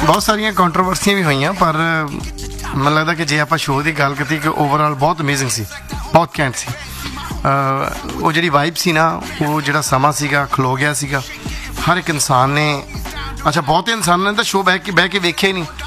ਬਹੁਤ ਸਾਰੀਆਂ ਕੰਟਰੋਵਰਸੀਆਂ ਵੀ ਹੋਈਆਂ, ਪਰ ਮੈਨੂੰ ਲੱਗਦਾ ਕਿ ਜੇ ਆਪਾਂ ਸ਼ੋਅ ਦੀ ਗੱਲ ਕੀਤੀ ਕਿ ਓਵਰਆਲ ਬਹੁਤ ਅਮੇਜ਼ਿੰਗ ਸੀ, ਬਹੁਤ ਘੈਂਟ ਸੀ। ਉਹ ਜਿਹੜੀ ਵਾਈਬ ਸੀ ਨਾ, ਉਹ ਜਿਹੜਾ ਸਮਾਂ ਸੀਗਾ ਖਲੋ ਗਿਆ ਸੀਗਾ। ਹਰ ਇੱਕ ਇਨਸਾਨ ਨੇ, ਅੱਛਾ ਬਹੁਤੇ ਇਨਸਾਨਾਂ ਨੇ ਤਾਂ ਸ਼ੋਅ ਬਹਿ ਕੇ ਵੇਖਿਆ ਹੀ ਨਹੀਂ,